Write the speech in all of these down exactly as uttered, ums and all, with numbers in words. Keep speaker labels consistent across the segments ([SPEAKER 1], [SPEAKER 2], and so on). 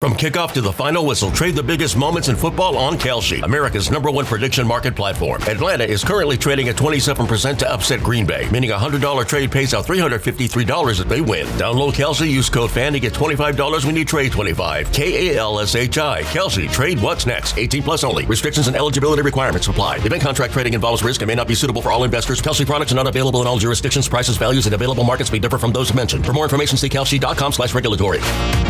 [SPEAKER 1] From kickoff to the final whistle, trade the biggest moments in football on Kalshi, America's number one prediction market platform. Atlanta is currently trading at twenty-seven percent to upset Green Bay, meaning a one hundred dollars trade pays out three hundred fifty-three dollars if they win. Download Kalshi, use code FAN to get twenty-five dollars when you trade twenty-five. K A L S H I. Kalshi. Trade what's next. eighteen plus only. Restrictions and eligibility requirements apply. Event contract trading involves risk and may not be suitable for all investors. Kalshi products are not available in all jurisdictions. Prices, values, and available markets may differ from those mentioned. For more information, see kalshi.com slash regulatory.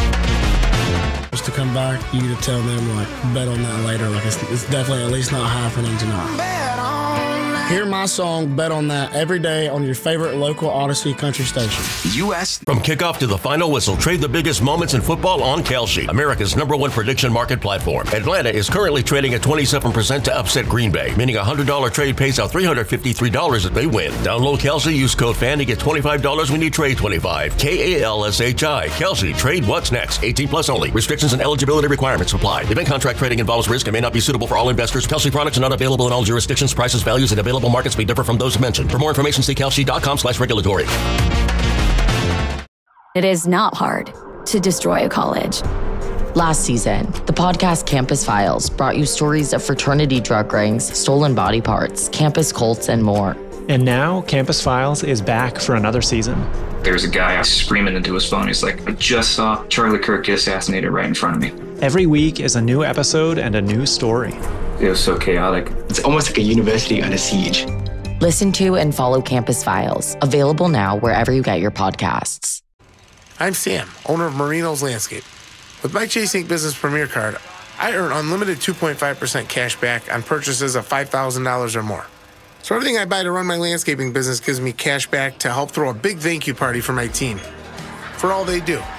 [SPEAKER 2] To come back, you to tell them, like, bet on that later. Like, it's, it's definitely at least not happening tonight. Hear my song, Bet on That, every day on your favorite local Odyssey country station.
[SPEAKER 3] U S
[SPEAKER 1] From kickoff to the final whistle, trade the biggest moments in football on Kalshi, America's number one prediction market platform. Atlanta is currently trading at twenty-seven percent to upset Green Bay, meaning a one hundred dollars trade pays out three hundred fifty-three dollars if they win. Download Kalshi, use code FAN to get twenty-five dollars when you trade twenty-five. K A L S H I. Kalshi. Trade what's next. eighteen plus only. Restrictions and eligibility requirements apply. Event contract trading involves risk and may not be suitable for all investors. Kalshi products are not available in all jurisdictions. Prices, values, and available markets may differ from those mentioned. For more information, see kalshi.com slash regulatory.
[SPEAKER 4] It is not hard to destroy a college.
[SPEAKER 5] Last season, the podcast Campus Files brought you stories of fraternity drug rings, stolen body parts, campus cults, and more.
[SPEAKER 6] And now, Campus Files is back for another season.
[SPEAKER 7] There's a guy screaming into his phone. He's like, I just saw Charlie Kirk get assassinated right in front of me.
[SPEAKER 6] Every week is a new episode and a new story.
[SPEAKER 7] It was so chaotic.
[SPEAKER 8] It's almost like a university under siege.
[SPEAKER 5] Listen to and follow Campus Files, available now wherever you get your podcasts.
[SPEAKER 9] I'm Sam, owner of Marino's Landscape. With my Chase Ink Business Premier Card, I earn unlimited two point five percent cash back on purchases of five thousand dollars or more. So everything I buy to run my landscaping business gives me cash back to help throw a big thank you party for my team, for all they do.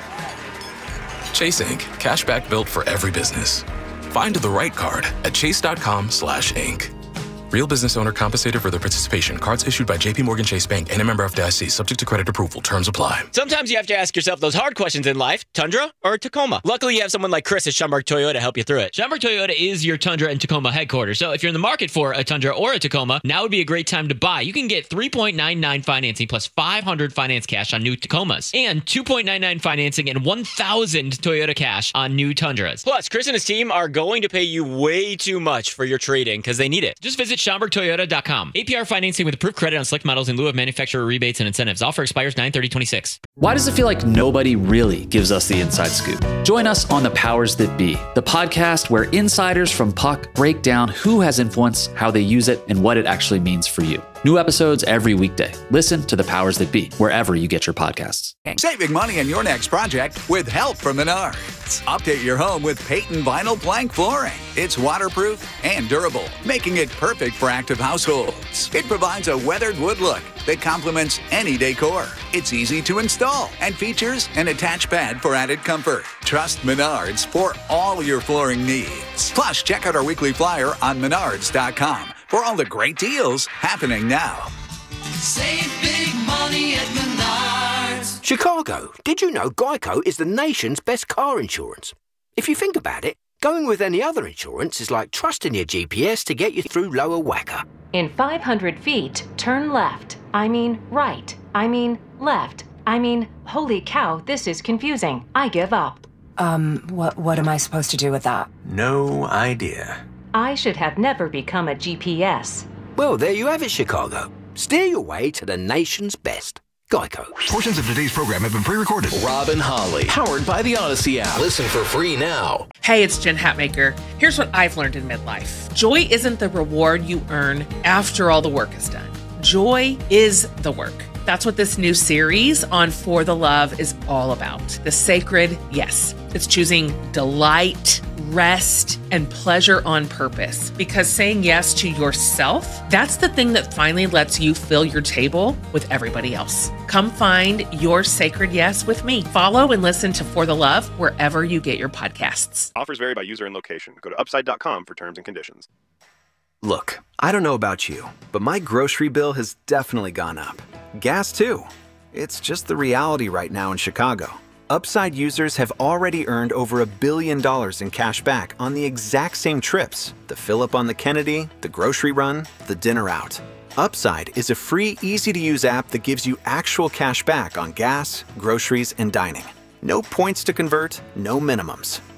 [SPEAKER 10] Chase Ink. Cashback built for every business. Find the right card at chase.com slash ink. Real business owner compensated for their participation. Cards issued by J P Morgan Chase Bank and a member of F D I C. Subject to credit approval. Terms apply.
[SPEAKER 11] Sometimes you have to ask yourself those hard questions in life. Tundra or Tacoma? Luckily, you have someone like Chris at Schomburg Toyota to help you through it. Schomburg Toyota is your Tundra and Tacoma headquarters. So if you're in the market for a Tundra or a Tacoma, now would be a great time to buy. You can get three point nine nine financing plus five hundred finance cash on new Tacomas and two point nine nine financing and one thousand Toyota cash on new Tundras. Plus, Chris and his team are going to pay you way too much for your trade-in because they need it. Just visit Schomburg Toyota dot com. A P R financing with approved credit on select models in lieu of manufacturer rebates and incentives. Offer expires nine thirty twenty-six.
[SPEAKER 12] Why does it feel like nobody really gives us the inside scoop? Join us on The Powers That Be, the podcast where insiders from Puck break down who has influence, how they use it, and what it actually means for you. New episodes every weekday. Listen to The Powers That Be wherever you get your podcasts.
[SPEAKER 3] Saving money on your next project with help from Menards. Update your home with Peyton Vinyl Plank Flooring. It's waterproof and durable, making it perfect for active households. It provides a weathered wood look that complements any decor. It's easy to install and features an attached pad for added comfort. Trust Menards for all your flooring needs. Plus, check out our weekly flyer on menards dot com for all the great deals happening now.
[SPEAKER 13] Save big money at Menards.
[SPEAKER 14] Chicago, did you know Geico is the nation's best car insurance? If you think about it, going with any other insurance is like trusting your G P S to get you through Lower Wacker.
[SPEAKER 15] In five hundred feet, turn left. I mean right. I mean left. I mean, holy cow, this is confusing. I give up.
[SPEAKER 16] Um, what, what am I supposed to do with that?
[SPEAKER 14] No idea.
[SPEAKER 15] I should have never become a G P S.
[SPEAKER 14] Well, there you have it, Chicago. Steer your way to the nation's best. Geico.
[SPEAKER 17] Portions of today's program have been pre-recorded.
[SPEAKER 18] Robin Holly, powered by the Odyssey app. Listen for free now.
[SPEAKER 19] Hey, it's Jen Hatmaker. Here's what I've learned in midlife. Joy isn't the reward you earn after all the work is done. Joy is the work. That's what this new series on For the Love is all about. The sacred yes. It's choosing delight, rest, and pleasure on purpose. Because saying yes to yourself, that's the thing that finally lets you fill your table with everybody else. Come find your sacred yes with me. Follow and listen to For the Love wherever you get your podcasts.
[SPEAKER 20] Offers vary by user and location. Go to upside dot com for terms and conditions.
[SPEAKER 21] Look, I don't know about you, but my grocery bill has definitely gone up. Gas too. It's just the reality right now in Chicago. Upside users have already earned over a billion dollars in cash back on the exact same trips. The fill up on the Kennedy, the grocery run, the dinner out. Upside is a free, easy-to-use app that gives you actual cash back on gas, groceries, and dining. No points to convert, no minimums.